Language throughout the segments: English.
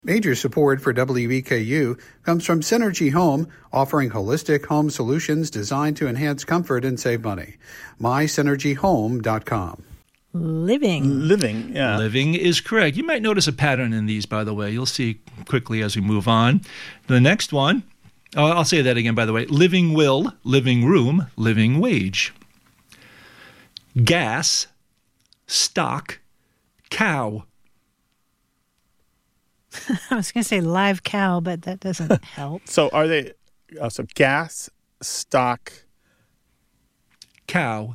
Major support for WEKU comes from Synergy Home, offering holistic home solutions designed to enhance comfort and save money. MySynergyHome.com. Living, yeah. Living is correct. You might notice a pattern in these, by the way. You'll see quickly as we move on. The next one, I'll say that again, by the way. Living will, living room, living wage. Gas, stock, cow. I was going to say live cow, but that doesn't help. So are they, so gas, stock, cow.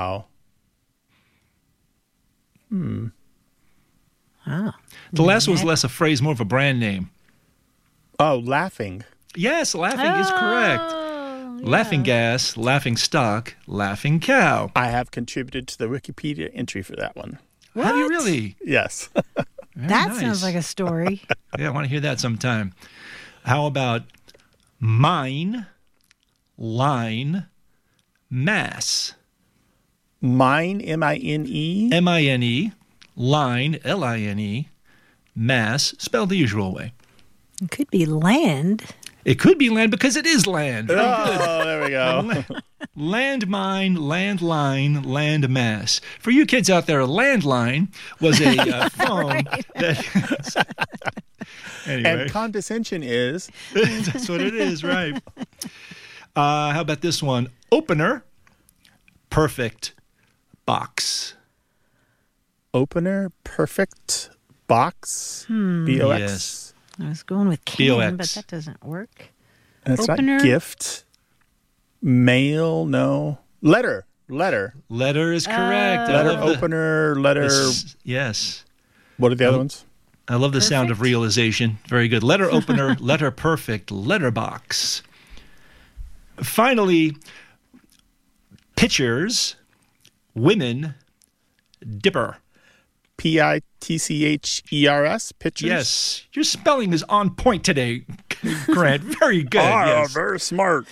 Ah. The last one was less a phrase, more of a brand name. Oh, laughing. Yes, laughing is correct. Yeah. Laughing gas, laughing stock, laughing cow. I have contributed to the Wikipedia entry for that one. What? Have you really? Yes. Very That nice. sounds like a story. Yeah, I want to hear that sometime. How about mine, line, mass? Mine, M-I-N-E. M-I-N-E, line, L-I-N-E, mass, spelled the usual way. It could be land. It could be land because it is land. Very good. Oh, there we go. Landmine, landline, landmass. For you kids out there, a landline was a phone that... Anyway. And condescension is... That's what it is, right. How about this one? Opener, perfect, box. Opener, perfect, box, B-O-X. Yes. I was going with can, B-O-X. but that doesn't work. That's Opener. not gift. Mail, no. Letter. Letter is correct. I Letter love the- opener, letter. Yes. What are the other ones? I love the sound of Perfect. realization. Very good. Letter opener, letter perfect, letterbox. Finally, pitchers, women, dipper. P-I-T-C-H-E-R-S, pictures? Yes. Your spelling is on point today, Grant. Very good. Yes. Very smart.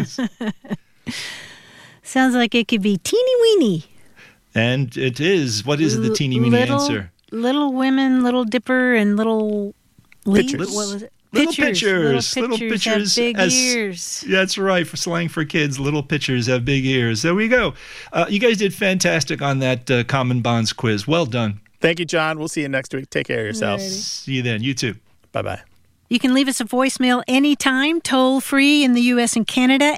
Sounds like it could be teeny weeny. And it is. What is the teeny weeny answer? Little women, little dipper, and little leaves. Pitchers. What was it? Little pitchers. Little pitchers have big ears. That's right. For slang for kids, little pitchers have big ears. There we go. You guys did fantastic on that Common Bonds quiz. Well done. Thank you, John. We'll see you next week. Take care of yourselves. See you then. You too. Bye-bye. You can leave us a voicemail anytime, toll-free in the U.S. and Canada,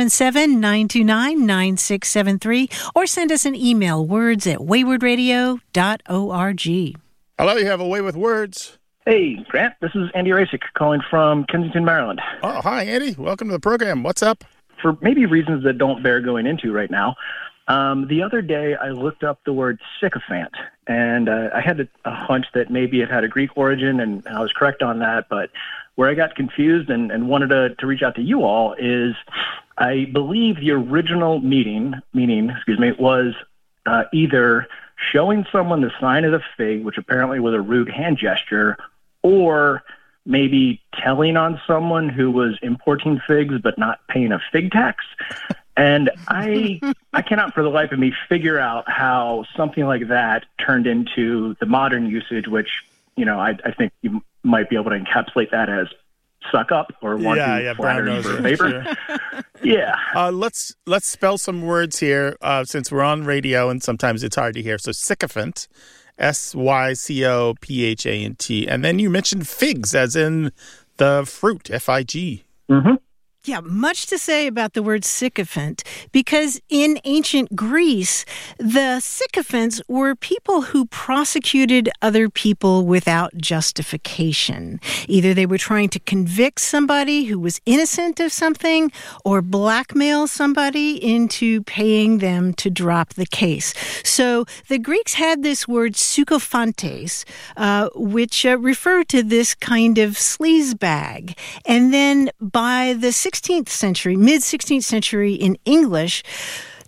877-929-9673, or send us an email, words@waywardradio.org. I love you have a way with words. Hey, Grant. This is Andy Rasik calling from Kensington, Maryland. Oh, hi, Andy. Welcome to the program. What's up? For maybe reasons that don't bear going into right now, the other day I looked up the word sycophant, and I had a hunch that maybe it had a Greek origin, and I was correct on that. But where I got confused and wanted to reach out to you all is I believe the original meaning was either showing someone the sign of the fig, which apparently was a rude hand gesture, or maybe telling on someone who was importing figs but not paying a fig tax. And I cannot for the life of me figure out how something like that turned into the modern usage, which, I think you might be able to encapsulate that as suck up or want to flatter you for a favor. Sure. Yeah. Let's spell some words here since we're on radio and sometimes it's hard to hear. So sycophant, S-Y-C-O-P-H-A-N-T. And then you mentioned figs as in the fruit, F-I-G. Mm-hmm. Yeah, much to say about the word sycophant, because in ancient Greece, the sycophants were people who prosecuted other people without justification. Either they were trying to convict somebody who was innocent of something or blackmail somebody into paying them to drop the case. So the Greeks had this word sykophantes, which referred to this kind of sleazebag. And then by the 16th century, mid-16th century in English,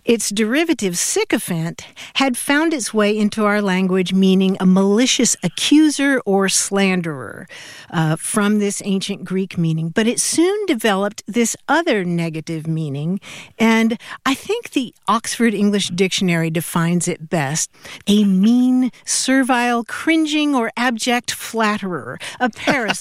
Its derivative, sycophant, had found its way into our language meaning a malicious accuser or slanderer from this ancient Greek meaning. But it soon developed this other negative meaning, and I think the Oxford English Dictionary defines it best: a mean, servile, cringing, or abject flatterer, a parasite.